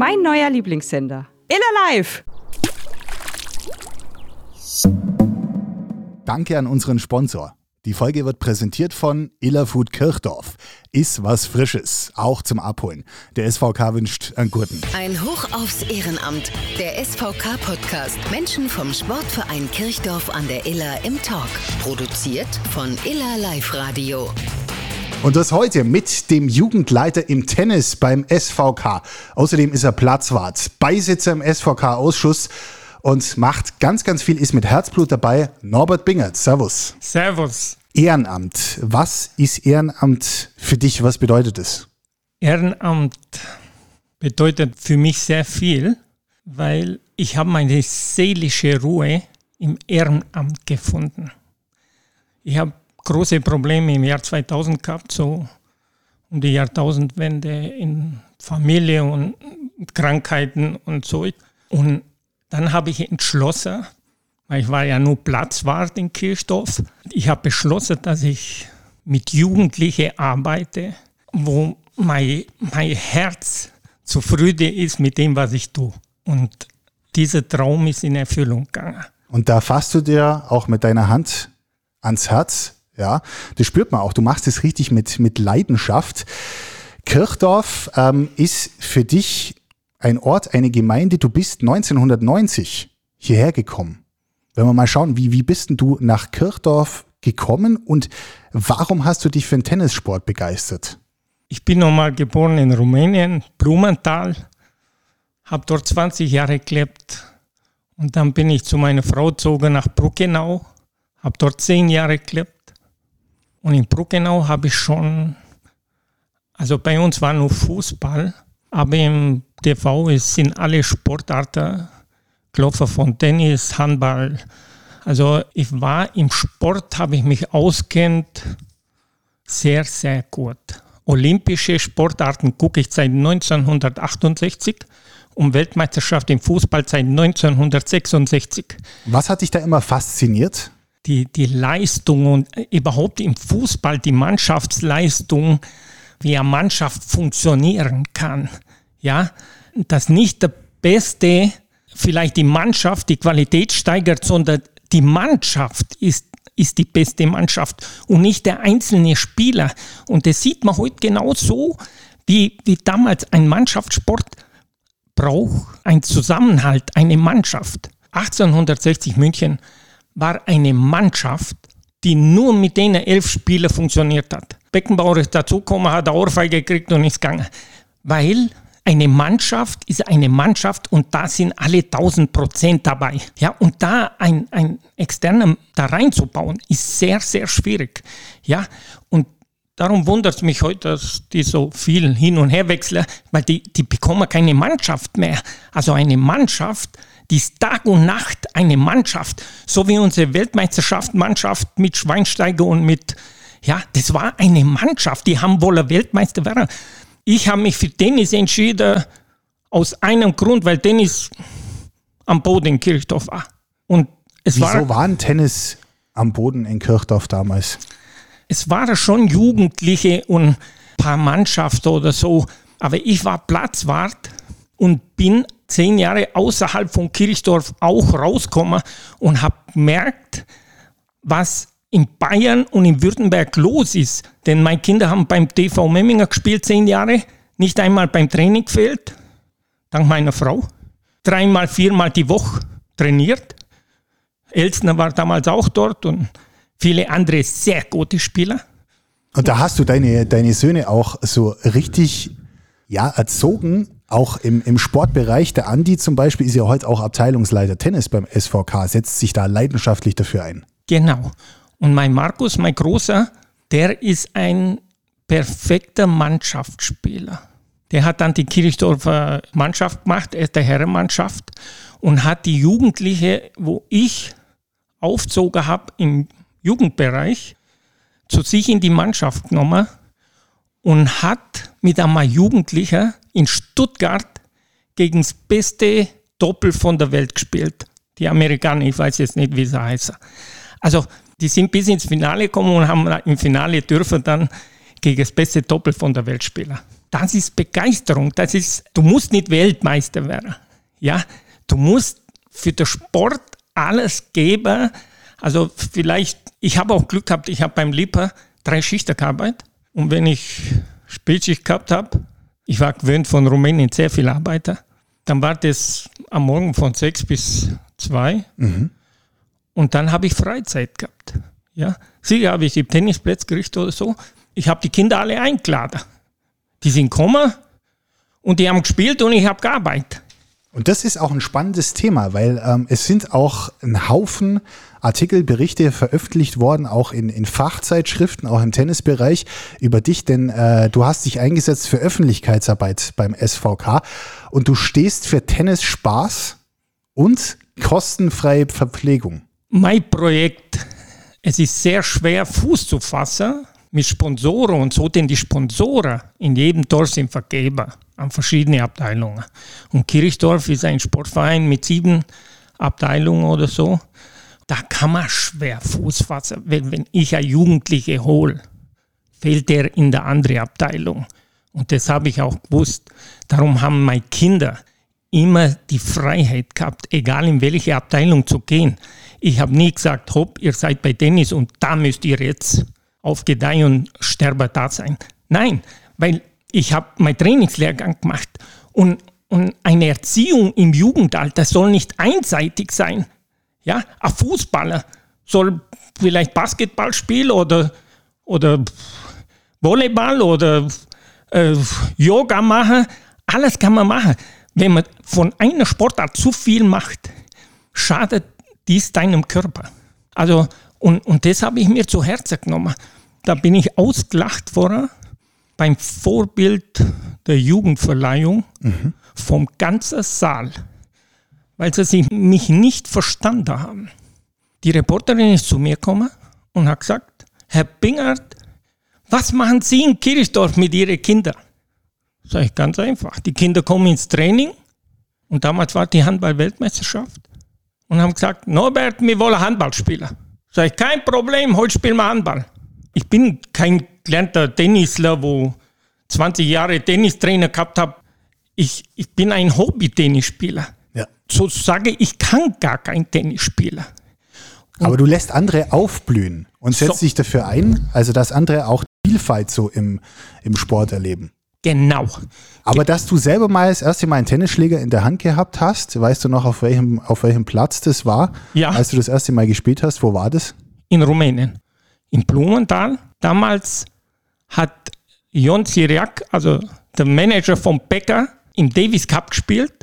Mein neuer Lieblingssender. Illa Live! Danke an unseren Sponsor. Die Folge wird präsentiert von Illa Food Kirchdorf. Iss was Frisches, auch zum Abholen. Der SVK wünscht einen guten. Ein Hoch aufs Ehrenamt. Der SVK-Podcast. Menschen vom Sportverein Kirchdorf an der Iller im Talk. Produziert von Illa Live Radio. Und das heute mit dem Jugendleiter im Tennis beim SVK. Außerdem ist er Platzwart, Beisitzer im SVK-Ausschuss und macht ganz, ganz viel, ist mit Herzblut dabei. Norbert Bingert, servus. Servus. Ehrenamt. Was ist Ehrenamt für dich? Was bedeutet es? Ehrenamt bedeutet für mich sehr viel, weil ich habe meine seelische Ruhe im Ehrenamt gefunden. Ich habe große Probleme im Jahr 2000 gehabt, so um die Jahrtausendwende in Familie und Krankheiten und so. Und dann habe ich entschlossen, weil ich war ja nur Platzwart in Kirchdorf, ich habe beschlossen, dass ich mit Jugendlichen arbeite, wo mein Herz zufrieden ist mit dem, was ich tue. Und dieser Traum ist in Erfüllung gegangen. Und da fasst du dir auch mit deiner Hand ans Herz, ja, das spürt man auch, du machst es richtig mit Leidenschaft. Kirchdorf ist für dich ein Ort, eine Gemeinde, du bist 1990 hierher gekommen. Wenn wir mal schauen, wie bist denn du nach Kirchdorf gekommen und warum hast du dich für den Tennissport begeistert? Ich bin nochmal geboren in Rumänien, Blumenthal, habe dort 20 Jahre gelebt und dann bin ich zu meiner Frau gezogen nach Bruckenau, habe dort 10 Jahre gelebt und in Bruckenau habe ich schon, also bei uns war nur Fußball, aber im TV sind alle Sportarten gelaufen, von Tennis, Handball. Also ich war im Sport, habe ich mich auskennt, sehr, sehr gut. Olympische Sportarten gucke ich seit 1968 und Weltmeisterschaft im Fußball seit 1966. Was hat dich da immer fasziniert? Die Leistung und überhaupt im Fußball die Mannschaftsleistung, wie eine Mannschaft funktionieren kann. Ja, dass nicht der Beste vielleicht die Mannschaft die Qualität steigert, sondern die Mannschaft ist die beste Mannschaft und nicht der einzelne Spieler. Und das sieht man heute genauso, wie damals ein Mannschaftssport braucht, ein Zusammenhalt, eine Mannschaft. 1860 München war eine Mannschaft, die nur mit den 11 Spielern funktioniert hat. Beckenbauer ist dazugekommen, hat eine Ohrfeige gekriegt und ist gegangen. Weil eine Mannschaft ist eine Mannschaft und da sind alle 1000% dabei. Ja, und da ein Externer da reinzubauen, ist sehr, sehr schwierig. Ja, und darum wundert es mich heute, dass die so viel hin und her wechseln, weil die bekommen keine Mannschaft mehr. Also eine Mannschaft, die ist Tag und Nacht eine Mannschaft, so wie unsere Weltmeisterschaftsmannschaft mit Schweinsteiger und mit, ja, das war eine Mannschaft, die haben wohl Weltmeister werden. Ich habe mich für Tennis entschieden, aus einem Grund, weil Tennis am Boden in Kirchdorf war. Und Wieso war ein Tennis am Boden in Kirchdorf damals? Es waren schon Jugendliche und ein paar Mannschaften oder so, aber ich war Platzwart und bin 10 Jahre außerhalb von Kirchdorf auch rausgekommen und habe gemerkt, was in Bayern und in Württemberg los ist. Denn meine Kinder haben beim TV Memminger gespielt 10 Jahre, nicht einmal beim Training gefehlt, dank meiner Frau. 3-mal, 4-mal die Woche trainiert. Elsner war damals auch dort und viele andere sehr gute Spieler. Und da hast du deine Söhne auch so richtig erzogen, auch im Sportbereich. Der Andi zum Beispiel ist ja heute auch Abteilungsleiter Tennis beim SVK, setzt sich da leidenschaftlich dafür ein. Genau. Und mein Markus, mein Großer, der ist ein perfekter Mannschaftsspieler. Der hat dann die Kirchdorfer Mannschaft gemacht, er ist der Herrenmannschaft und hat die Jugendliche, wo ich aufgezogen habe im Jugendbereich, zu sich in die Mannschaft genommen und hat mit einem Jugendlichen in Stuttgart gegen das beste Doppel von der Welt gespielt. Die Amerikaner, ich weiß jetzt nicht, wie sie heißen. Also die sind bis ins Finale gekommen und haben im Finale dürfen dann gegen das beste Doppel von der Welt spielen. Das ist Begeisterung. Du musst nicht Weltmeister werden. Ja, du musst für den Sport alles geben. Also vielleicht, ich habe auch Glück gehabt, ich habe beim Lipa 3 Schichten gearbeitet. Und wenn ich Spätschicht gehabt habe, ich war gewöhnt von Rumänien sehr viel Arbeiter, dann war das am Morgen von 6 bis 2. Und dann habe ich Freizeit gehabt. Ja, sicher habe ich die Tennisplätze gerichtet oder so. Ich habe die Kinder alle eingeladen. Die sind gekommen und die haben gespielt und ich habe gearbeitet. Und das ist auch ein spannendes Thema, weil es sind auch ein Haufen Artikel, Berichte veröffentlicht worden, auch in Fachzeitschriften, auch im Tennisbereich über dich, denn du hast dich eingesetzt für Öffentlichkeitsarbeit beim SVK und du stehst für Tennisspaß und kostenfreie Verpflegung. Mein Projekt, es ist sehr schwer Fuß zu fassen mit Sponsoren und so, denn die Sponsoren in jedem Dorf sind Vergeber an verschiedene Abteilungen. Und Kirchdorf ist ein Sportverein mit 7 Abteilungen oder so. Da kann man schwer Fuß fassen. Wenn ich einen Jugendliche hole, fehlt der in der anderen Abteilung. Und das habe ich auch gewusst. Darum haben meine Kinder immer die Freiheit gehabt, egal in welche Abteilung zu gehen. Ich habe nie gesagt, hopp, ihr seid bei Tennis und da müsst ihr jetzt auf Gedeih und Sterbe da sein. Nein, weil ich habe meinen Trainingslehrgang gemacht und eine Erziehung im Jugendalter soll nicht einseitig sein. Ja, ein Fußballer soll vielleicht Basketball spielen oder Volleyball oder Yoga machen. Alles kann man machen. Wenn man von einer Sportart zu viel macht, schadet dies deinem Körper. Also, und das habe ich mir zu Herzen genommen. Da bin ich ausgelacht worden beim Vorbild der Jugendverleihung vom ganzen Saal, weil sie mich nicht verstanden haben. Die Reporterin ist zu mir gekommen und hat gesagt, Herr Bingert, was machen Sie in Kirchdorf mit Ihren Kindern? Sag ich, ganz einfach. Die Kinder kommen ins Training und damals war die Handball-Weltmeisterschaft und haben gesagt, Norbert, wir wollen Handball spielen. Sag ich, kein Problem, heute spielen wir Handball. Ich bin kein gelernter Tennisler, wo 20 Jahre Tennistrainer gehabt habe. Ich bin ein Hobby-Tennisspieler. Ja. Sozusagen, ich kann gar kein Tennisspieler. Aber du lässt andere aufblühen und setzt dich dafür ein, also dass andere auch Vielfalt so im Sport erleben. Genau. Aber dass du selber mal das erste Mal einen Tennisschläger in der Hand gehabt hast, weißt du noch, auf welchem Platz das war? Ja. Als du das erste Mal gespielt hast, wo war das? In Rumänien, in Blumenthal. Damals hat Ion Siriac, also der Manager vom Becker, im Davis Cup gespielt.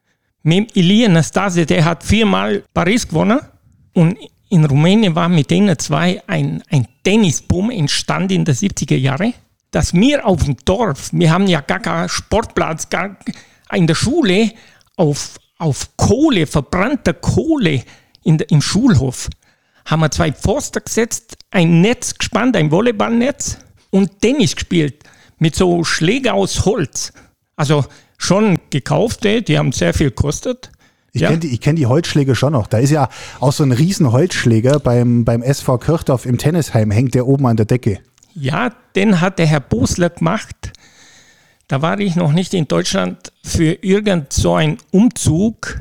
Mit Ilie Nastase, der hat 4-mal Paris gewonnen. Und in Rumänien war mit denen 2 ein Tennisboom entstanden in den 70er Jahren. Dass wir auf dem Dorf, wir haben ja gar keinen Sportplatz, gar in der Schule auf Kohle, verbrannter Kohle im Schulhof, haben wir 2 Pfosten gesetzt, ein Netz gespannt, ein Volleyballnetz und Tennis gespielt mit so Schläger aus Holz. Also schon gekaufte, die haben sehr viel gekostet. Ich kenn die Holzschläger schon noch. Da ist ja auch so ein riesen Holzschläger beim SV Kirchdorf im Tennisheim, hängt der oben an der Decke. Ja, den hat der Herr Bosler gemacht. Da war ich noch nicht in Deutschland für irgend so einen Umzug.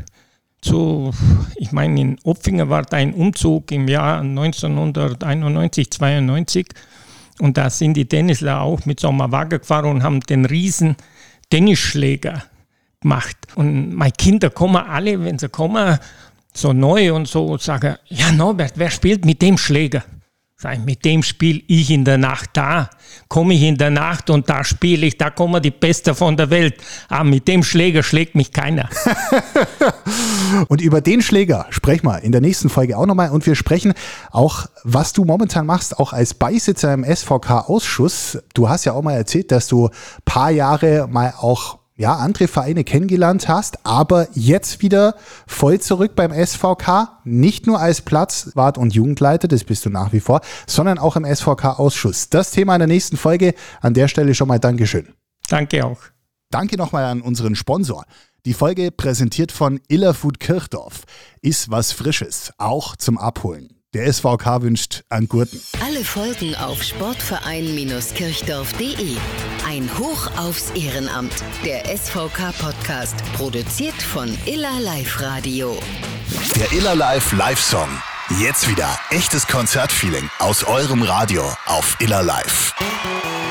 Ich meine, in Opfingen war da ein Umzug im Jahr 1991, 92. Und da sind die Tennisler auch mit so einem Wagen gefahren und haben den riesen Tennisschläger gemacht. Und meine Kinder kommen alle, wenn sie kommen, so neu und so, sagen, ja Norbert, wer spielt mit dem Schläger? Mit dem spiele ich in der Nacht, da komme ich in der Nacht und da spiele ich, da kommen die Besten von der Welt. Aber mit dem Schläger schlägt mich keiner. Und über den Schläger sprechen wir in der nächsten Folge auch nochmal. Und wir sprechen auch, was du momentan machst, auch als Beisitzer im SVK-Ausschuss. Du hast ja auch mal erzählt, dass du ein paar Jahre mal auch andere Vereine kennengelernt hast, aber jetzt wieder voll zurück beim SVK, nicht nur als Platzwart und Jugendleiter, das bist du nach wie vor, sondern auch im SVK-Ausschuss. Das Thema in der nächsten Folge. An der Stelle schon mal Dankeschön. Danke auch. Danke nochmal an unseren Sponsor. Die Folge präsentiert von Illerfood Kirchdorf. Ist was Frisches, auch zum Abholen. Der SVK wünscht einen guten. Alle Folgen auf sportverein-kirchdorf.de. Ein Hoch aufs Ehrenamt. Der SVK-Podcast. Produziert von Iller Live Radio. Der Iller Live Live-Song. Jetzt wieder echtes Konzertfeeling aus eurem Radio auf Iller Live.